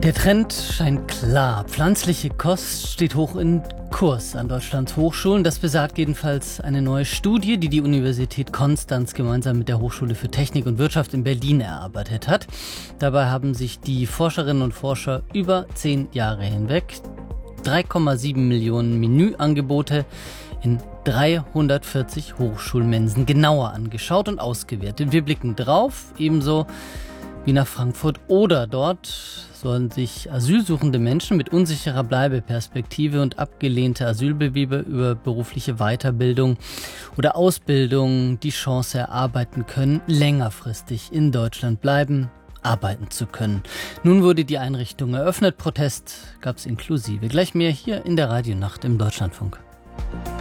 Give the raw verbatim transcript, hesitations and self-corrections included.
Der Trend scheint klar. Pflanzliche Kost steht hoch im Kurs an Deutschlands Hochschulen. Das besagt jedenfalls eine neue Studie, die die Universität Konstanz gemeinsam mit der Hochschule für Technik und Wirtschaft in Berlin erarbeitet hat. Dabei haben sich die Forscherinnen und Forscher über zehn Jahre hinweg drei Komma sieben Millionen Menüangebote in dreihundertvierzig Hochschulmensen genauer angeschaut und ausgewertet. Wir blicken drauf, ebenso wie nach Frankfurt oder dort sollen sich asylsuchende Menschen mit unsicherer Bleibeperspektive und abgelehnte Asylbewerber über berufliche Weiterbildung oder Ausbildung die Chance erarbeiten können, längerfristig in Deutschland bleiben, arbeiten zu können. Nun wurde die Einrichtung eröffnet. Protest gab es inklusive. Gleich mehr hier in der Radionacht im Deutschlandfunk.